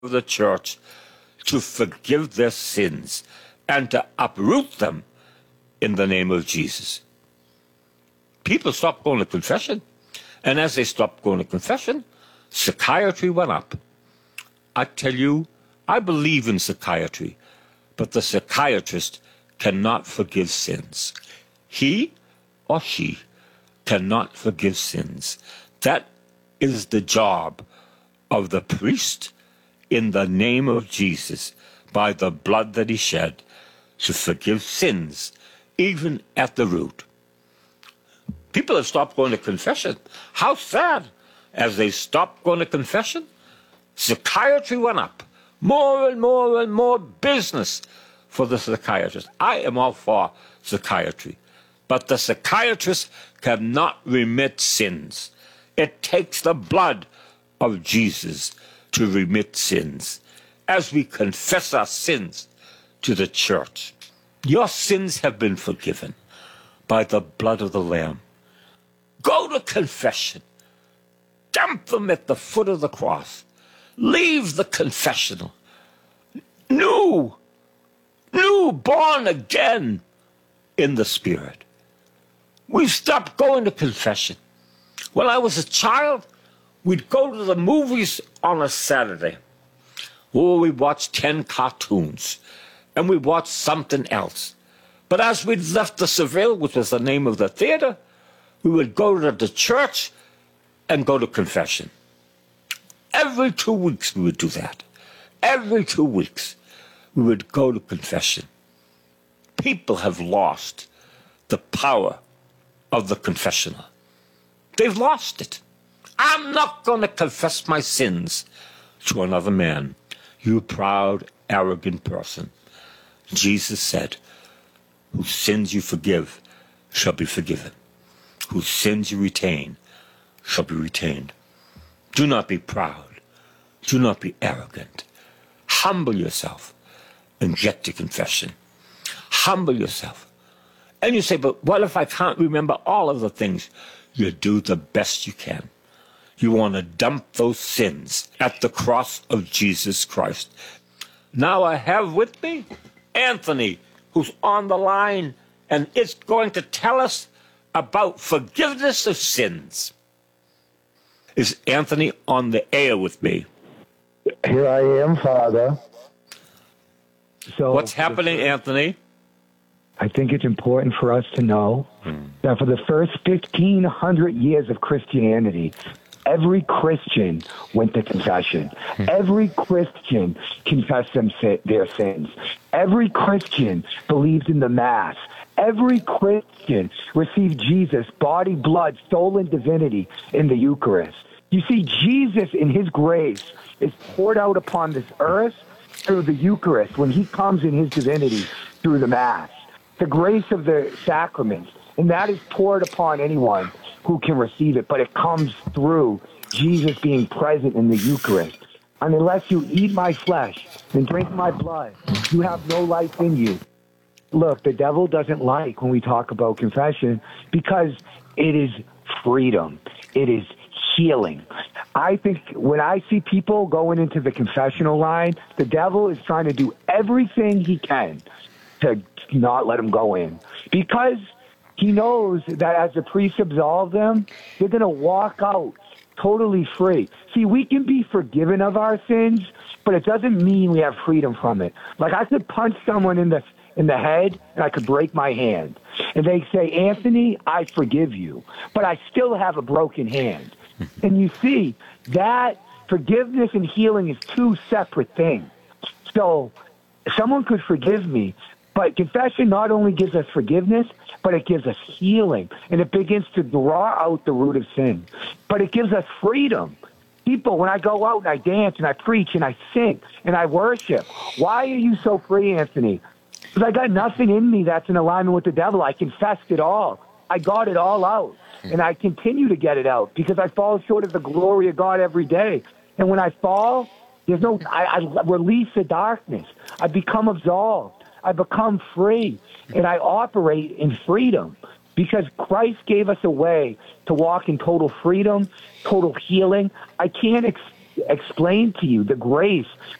of the church to forgive their sins and to uproot them in the name of Jesus. People stopped going to confession, and as they stopped going to confession, psychiatry went up. I tell you, I believe in psychiatry, but the psychiatrist cannot forgive sins. He or she cannot forgive sins. That is the job of the priest in the name of Jesus, by the blood that he shed, to forgive sins, even at the root. People have stopped going to confession. How sad. As they stopped going to confession, psychiatry went up. More and more and more business for the psychiatrist. I am all for psychiatry, but the psychiatrist cannot remit sins. It takes the blood of Jesus to remit sins. As we confess our sins to the church, your sins have been forgiven by the blood of the Lamb. Go to confession. Dump them at the foot of the cross. Leave the confessional. New, born again in the Spirit. We stopped going to confession. When I was a child, we'd go to the movies on a Saturday. Oh, we'd watch 10 cartoons, and we'd watch something else. But as we'd left the Seville, which was the name of the theater, we would go to the church and go to confession. Every 2 weeks we would do that. Every 2 weeks we would go to confession. People have lost the power of the confessional. They've lost it. I'm not going to confess my sins to another man. You proud, arrogant person. Jesus said, whose sins you forgive shall be forgiven. Whose sins you retain shall be retained. Do not be proud. Do not be arrogant. Humble yourself and get to confession. Humble yourself. And you say, but what if I can't remember all of the things? You do the best you can. You want to dump those sins at the cross of Jesus Christ. Now I have with me Anthony, who's on the line, and is going to tell us about forgiveness of sins. Is Anthony on the air with me? Here I am, Father. So what's happening, Anthony? I think it's important for us to know that for the first 1,500 years of Christianity, every Christian went to confession. Every Christian confessed their sins. Every Christian believed in the Mass. Every Christian received Jesus, body, blood, soul, and divinity in the Eucharist. You see, Jesus in his grace is poured out upon this earth through the Eucharist when he comes in his divinity through the Mass. The grace of the sacraments, and that is poured upon anyone who can receive it, but it comes through Jesus being present in the Eucharist. And unless you eat my flesh and drink my blood, you have no life in you. Look, the devil doesn't like when we talk about confession because it is freedom. It is healing. I think when I see people going into the confessional line, the devil is trying to do everything he can to not let them go in because he knows that as the priest absolve them, they're going to walk out totally free. See, we can be forgiven of our sins, but it doesn't mean we have freedom from it. Like I could punch someone in the head and I could break my hand. And they say, Anthony, I forgive you, but I still have a broken hand. And you see, that forgiveness and healing is two separate things. So someone could forgive me, but confession not only gives us forgiveness, but it gives us healing, and it begins to draw out the root of sin. But it gives us freedom. People, when I go out and I dance and I preach and I sing and I worship, why are you so free, Anthony? Because I got nothing in me that's in alignment with the devil. I confessed it all. I got it all out, and I continue to get it out because I fall short of the glory of God every day. And when I fall, I release the darkness. I become absolved. I become free, and I operate in freedom because Christ gave us a way to walk in total freedom, total healing. I can't explain to you the grace